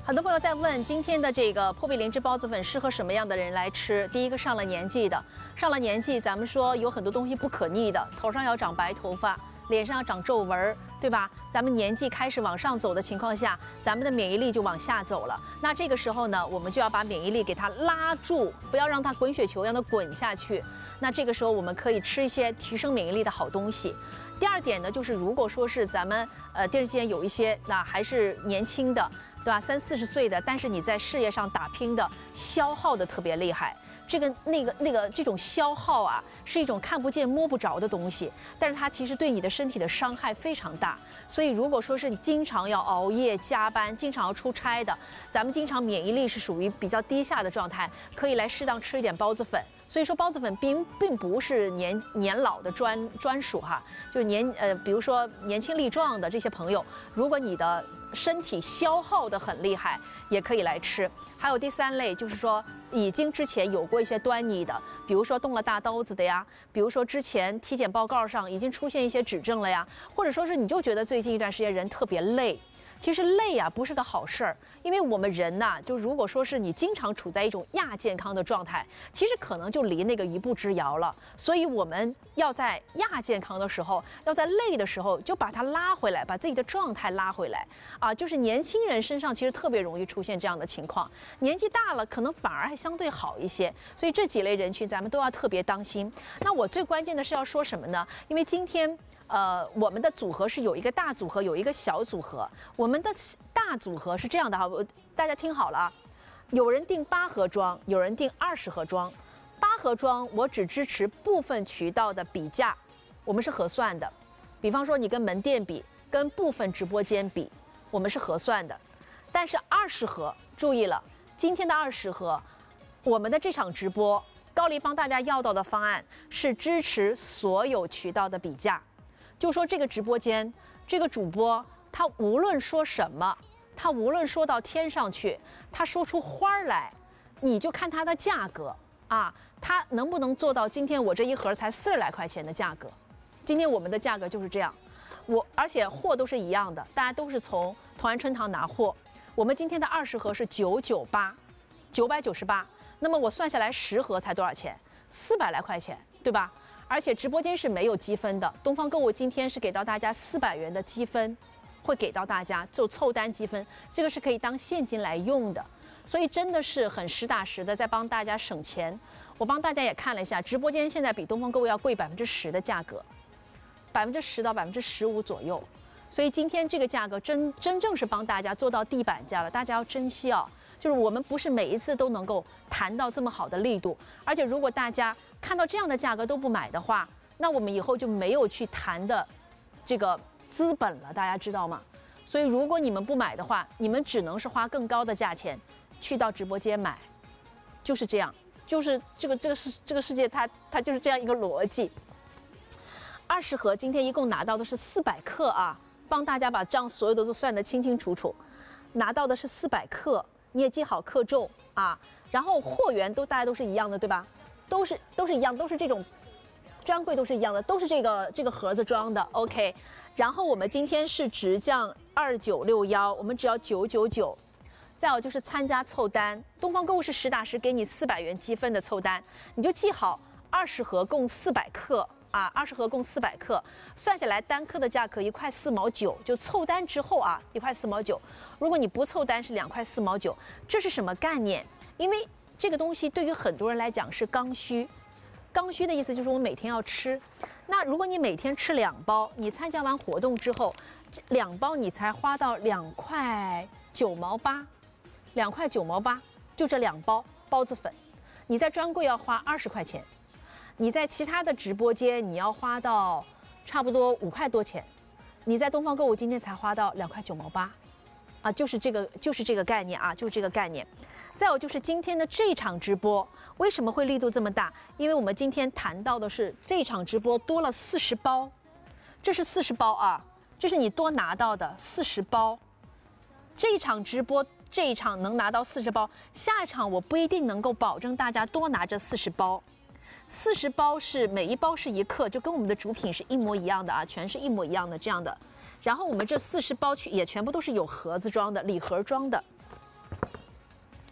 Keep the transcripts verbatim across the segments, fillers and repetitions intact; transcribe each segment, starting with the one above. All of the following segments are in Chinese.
很多朋友在问，今天的这个破壁灵芝孢子粉适合什么样的人来吃？第一个，上了年纪的，上了年纪，咱们说有很多东西不可逆的，头上要长白头发，脸上要长皱纹，对吧？咱们年纪开始往上走的情况下，咱们的免疫力就往下走了。那这个时候呢，我们就要把免疫力给它拉住，不要让它滚雪球，让它滚下去。那这个时候我们可以吃一些提升免疫力的好东西。第二点呢，就是如果说是咱们呃电视机前有一些那还是年轻的，对吧？三四十岁的，但是你在事业上打拼的，消耗的特别厉害。这个那个那个这种消耗啊，是一种看不见摸不着的东西，但是它其实对你的身体的伤害非常大。所以如果说是你经常要熬夜加班，经常要出差的，咱们经常免疫力是属于比较低下的状态，可以来适当吃一点孢子粉。所以说孢子粉并并不是年年老的专专属哈，就是年呃，比如说年轻力壮的这些朋友，如果你的身体消耗的很厉害，也可以来吃。还有第三类，就是说已经之前有过一些端倪的，比如说动了大刀子的呀，比如说之前体检报告上已经出现一些指症了呀，或者说是你就觉得最近一段时间人特别累。其实累啊不是个好事儿，因为我们人呐、啊，就如果说是你经常处在一种亚健康的状态，其实可能就离那个一步之遥了。所以我们要在亚健康的时候，要在累的时候，就把它拉回来，把自己的状态拉回来啊。就是年轻人身上其实特别容易出现这样的情况，年纪大了可能反而还相对好一些。所以这几类人群咱们都要特别当心。那我最关键的是要说什么呢？因为今天。呃，我们的组合是有一个大组合，有一个小组合。我们的大组合是这样的哈，我大家听好了啊，有人订八盒装，有人订二十盒装。八盒装我只支持部分渠道的比价，我们是核算的。比方说你跟门店比，跟部分直播间比，我们是核算的。但是二十盒，注意了，今天的二十盒，我们的这场直播，高黎帮大家要到的方案是支持所有渠道的比价。就说这个直播间，这个主播，他无论说什么，他无论说到天上去，他说出花来，你就看他的价格啊，他能不能做到今天我这一盒才四十来块钱的价格？今天我们的价格就是这样，我而且货都是一样的，大家都是从同安春堂拿货。我们今天的二十盒是九九八，九百九十八，那么我算下来十盒才多少钱？四百来块钱，对吧？而且直播间是没有积分的，东方购物今天是给到大家四百元的积分，会给到大家就凑单积分，这个是可以当现金来用的，所以真的是很实打实的在帮大家省钱。我帮大家也看了一下，直播间现在比东方购物要贵百分之十的价格，百分之十到百分之十五左右，所以今天这个价格真真正是帮大家做到地板价了，大家要珍惜啊！就是我们不是每一次都能够谈到这么好的力度，而且如果大家看到这样的价格都不买的话，那我们以后就没有去谈的这个资本了，大家知道吗？所以如果你们不买的话，你们只能是花更高的价钱去到直播间买，就是这样，就是这个这个世这个世界它它就是这样一个逻辑。二十盒今天一共拿到的是四百克啊，帮大家把账所有的都算得清清楚楚，拿到的是四百克。你也记好克重啊，然后货源都大家都是一样的，对吧？都是都是一样，都是这种专柜都是一样的，都是这个这个盒子装的 ，OK。然后我们今天是直降二九六幺，我们只要九九九。再有就是参加凑单，东方购物是实打实给你四百元积分的凑单，你就记好，二十盒共四百克啊，二十盒共四百克，算下来单克的价格一块四毛九，就凑单之后啊，一块四毛九。如果你不凑单是两块四毛九，这是什么概念？因为这个东西对于很多人来讲是刚需，刚需的意思就是我每天要吃。那如果你每天吃两包，你参加完活动之后，这两包你才花到两块九毛八，两块九毛八，就这两包孢子粉，你在专柜要花二十块钱，你在其他的直播间你要花到差不多五块多钱，你在东方购物今天才花到两块九毛八。啊，就是这个，就是这个概念啊，就是这个概念。再有就是今天的这场直播为什么会力度这么大？因为我们今天谈到的是这场直播多了四十包，这是四十包啊，这是你多拿到的四十包。这场直播这一场能拿到四十包，下一场我不一定能够保证大家多拿这四十包。四十包是每一包是一克，就跟我们的主品是一模一样的啊，全是一模一样的这样的。然后我们这四十包去也全部都是有盒子装的，礼盒装的，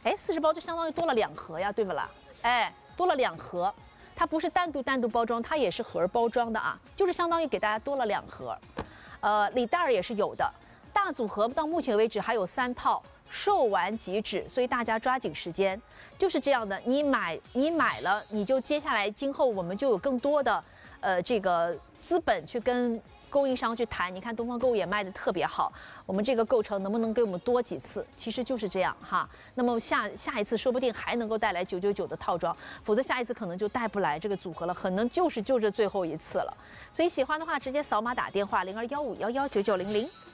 哎，四十包就相当于多了两盒呀，对不啦？哎，多了两盒，它不是单独单独包装，它也是盒包装的啊，就是相当于给大家多了两盒。呃，礼袋儿也是有的，大组合到目前为止还有三套，售完即止，所以大家抓紧时间。就是这样的，你买你买了，你就接下来今后我们就有更多的呃这个资本去跟供应商去谈。你看东方购物也卖的特别好，我们这个购城能不能给我们多几次？其实就是这样哈。那么下下一次说不定还能够带来九九九的套装，否则下一次可能就带不来这个组合了，可能就是就这最后一次了。所以喜欢的话直接扫码打电话零二幺五幺幺九九零零。